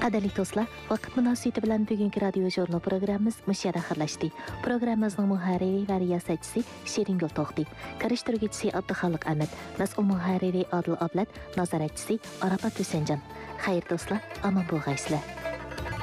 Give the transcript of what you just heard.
Qadrli do'stlar, vaqt munosabati bilan bugungi radio jurnal programmamiz mushada xirlashdi. Programmamizning muharriri va riyosatchisi Sheringul To'xti, karishtiruvchisi Abduxoliq Ahmad, mas'ul muharriri Odil Ablat, nazoratchisi Arafat Husaynjon. Xayr do'stlar, omon bo'lg'aysizlar.